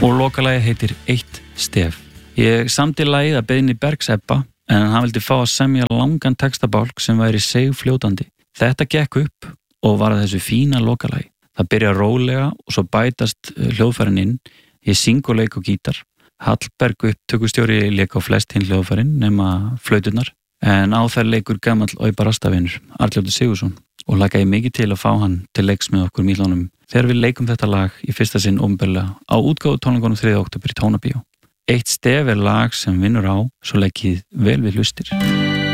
og lokalagið heitir Eitt stef. Ég samdi lagið að beiðni Bergs Ebba en hann vildi fá að semja langan textabálk sem væri seigfljótandi. Þetta gekk upp og var að þessu fína lokalagi. Það byrja rólega og svo bætast hljóðfærin inn. Ég syng og leik og gítar. Hallberg upptökustjóri leik á flest hinn hljóðfærin nema flauturnar. En á þær leikur gamall Óibarastavinur, Arnljótur Sigurðsson og lagaði mikið til að fá hann til leiks með okkur Mílónum þegar við leikum þetta lag í fyrsta sinn opinberlega á útgáfu tónleikunum 3. október í Tónabíó. Eitt stef lag sem vinnur á, svo leikið vel við hlustir.